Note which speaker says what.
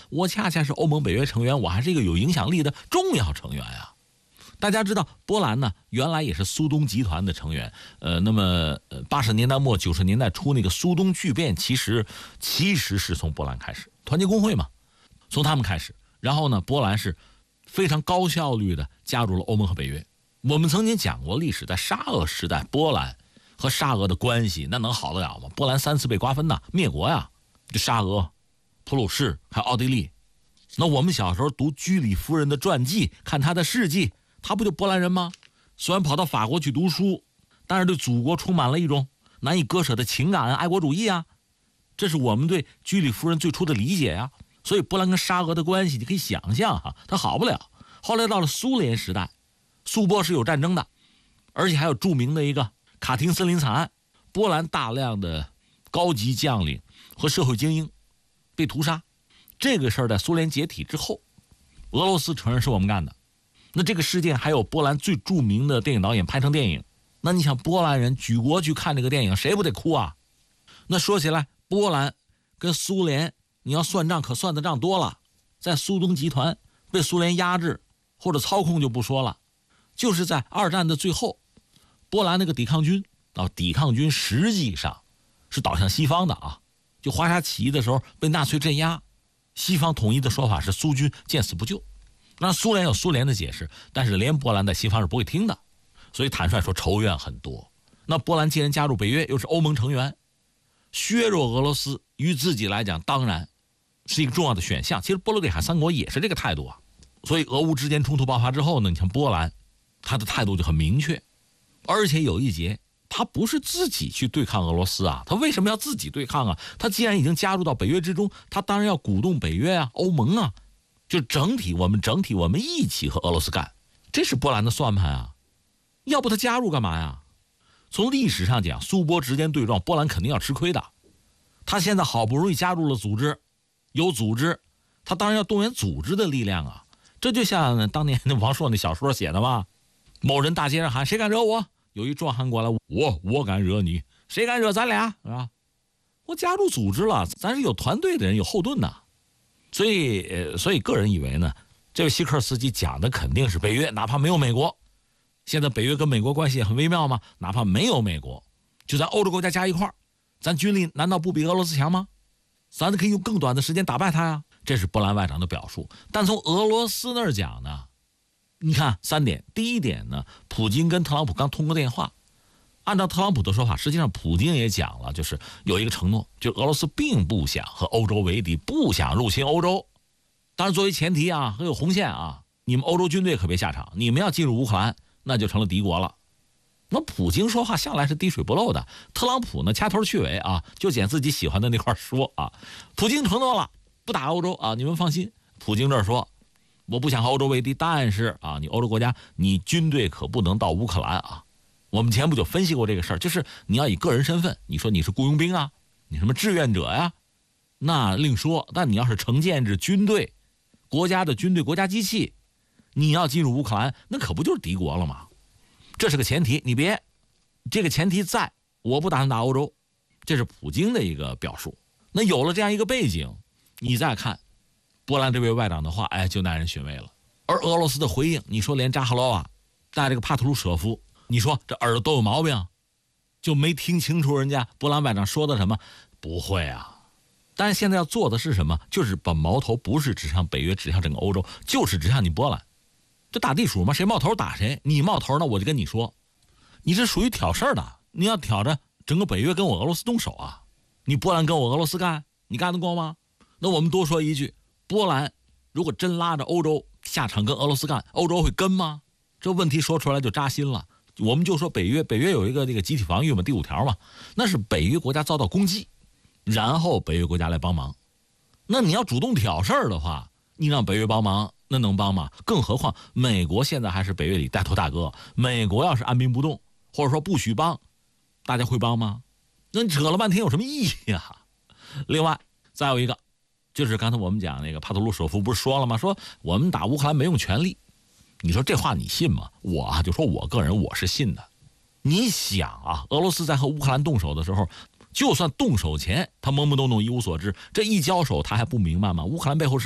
Speaker 1: 我恰恰是欧盟北约成员，我还是一个有影响力的重要成员啊。大家知道波兰呢原来也是苏东集团的成员，那么80年代末90年代初那个苏东剧变其实是从波兰开始，团结工会嘛，从他们开始，然后呢波兰是非常高效率的加入了欧盟和北约。我们曾经讲过历史，在沙俄时代波兰和沙俄的关系那能好得了吗？波兰3次被瓜分呐，灭国呀，就沙俄、普鲁士还有奥地利。那我们小时候读居里夫人的传记，看她的事迹，他不就波兰人吗？虽然跑到法国去读书，但是对祖国充满了一种难以割舍的情感、爱国主义啊，这是我们对居里夫人最初的理解呀。所以波兰跟沙俄的关系，你可以想象哈，它好不了。后来到了苏联时代，苏波是有战争的，而且还有著名的一个卡廷森林惨案，波兰大量的高级将领和社会精英被屠杀。这个事儿在苏联解体之后，俄罗斯承认是我们干的。那这个事件还有波兰最著名的电影导演拍成电影，那你想波兰人举国去看这个电影，谁不得哭啊？那说起来，波兰跟苏联你要算账可算的账多了，在苏东集团被苏联压制或者操控就不说了，就是在二战的最后，波兰那个抵抗军实际上是倒向西方的啊，就华沙起义的时候被纳粹镇压，西方统一的说法是苏军见死不救。那苏联有苏联的解释，但是连波兰在西方是不会听的，所以坦率说仇怨很多。那波兰既然加入北约，又是欧盟成员，削弱俄罗斯于自己来讲当然是一个重要的选项。其实波罗的海三国也是这个态度啊。所以俄乌之间冲突爆发之后呢，你像波兰他的态度就很明确，而且有一节他不是自己去对抗俄罗斯啊，他为什么要自己对抗啊？他既然已经加入到北约之中，他当然要鼓动北约啊、欧盟啊，就我们一起和俄罗斯干，这是波兰的算盘啊。要不他加入干嘛呀？从历史上讲，苏波之间对撞，波兰肯定要吃亏的。他现在好不容易加入了组织，有组织，他当然要动员组织的力量啊。这就像当年王朔那小说写的嘛，某人大街上喊谁敢惹我，有一壮汉过来，我敢惹你，谁敢惹咱俩是吧？我加入组织了，咱是有团队的人，有后盾的。所以个人以为呢，这位希克斯基讲的肯定是北约，哪怕没有美国。现在北约跟美国关系也很微妙嘛，哪怕没有美国，就咱欧洲国家加一块，咱军力难道不比俄罗斯强吗？咱可以用更短的时间打败他呀。这是波兰外长的表述。但从俄罗斯那儿讲呢，你看3点。第一点呢，普京跟特朗普刚通过电话，按照特朗普的说法，实际上普京也讲了，就是有一个承诺，就俄罗斯并不想和欧洲为敌，不想入侵欧洲。当然作为前提啊，还有红线啊，你们欧洲军队可别下场，你们要进入乌克兰，那就成了敌国了。那普京说话向来是滴水不漏的，特朗普呢掐头去尾啊，就捡自己喜欢的那块说啊。普京承诺了不打欧洲啊，你们放心。普京这儿说，我不想和欧洲为敌，但是啊，你欧洲国家你军队可不能到乌克兰啊。我们前不久分析过这个事儿，就是你要以个人身份，你说你是雇佣兵啊，你什么志愿者呀，那另说。但你要是成建制军队，国家的军队、国家机器，你要进入乌克兰，那可不就是敌国了吗？这是个前提，你别这个前提在，我不打算打欧洲，这是普京的一个表述。那有了这样一个背景，你再看波兰这位外长的话，哎，就耐人寻味了。而俄罗斯的回应，你说连扎哈罗娃带这个帕特鲁舍夫，你说这耳朵都有毛病，就没听清楚人家波兰外长说的什么？不会啊。但是现在要做的是什么？就是把矛头不是指向北约，指向整个欧洲，就是指向你波兰。这打地鼠嘛，谁冒头打谁。你冒头呢，我就跟你说，你这属于挑事儿的，你要挑着整个北约跟我俄罗斯动手啊。你波兰跟我俄罗斯干，你干得过吗？那我们多说一句，波兰如果真拉着欧洲下场跟俄罗斯干，欧洲会跟吗？这问题说出来就扎心了。我们就说北约有一个这个集体防御嘛，第5条嘛，那是北约国家遭到攻击，然后北约国家来帮忙。那你要主动挑事儿的话，你让北约帮忙，那能帮吗？更何况美国现在还是北约里带头大哥，美国要是按兵不动，或者说不许帮，大家会帮吗？那你扯了半天有什么意义啊？另外再有一个，就是刚才我们讲那个帕特鲁舍夫不是说了吗？说我们打乌克兰没用全力。你说这话你信吗？我就说我个人我是信的。你想啊，俄罗斯在和乌克兰动手的时候，就算动手前他懵懵懂懂一无所知，这一交手他还不明白吗？乌克兰背后是